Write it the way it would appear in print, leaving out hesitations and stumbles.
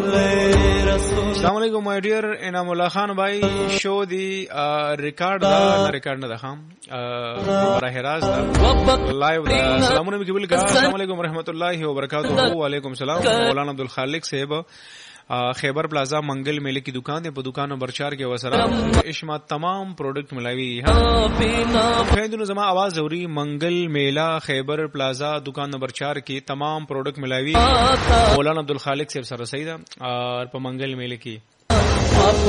السلام علیکم مائی ڈیئر انعام اللہ خان بھائی شو دی ریکارڈ دا ریکارڈ نه ده براہ راست دا لایو دا سلامونه می قبول کا. السلام علیکم ورحمۃ اللہ وبرکاتہ. وعلیکم السلام. مولانا عبدالخالق صاحب خیبر پلازا منگل میلے کی دکان ہے. په دکان نمبر 4 کې وسره اشما تمام پروڈکٹ ملاوی ہے. فیندونو زما आवाज ضروری منگل میلہ خیبر پلازا دکان نمبر 4 کې تمام پروڈکٹ ملاوی مولانا عبدالخالق صاحب سره صحیح ده. اور په منگل میلے کې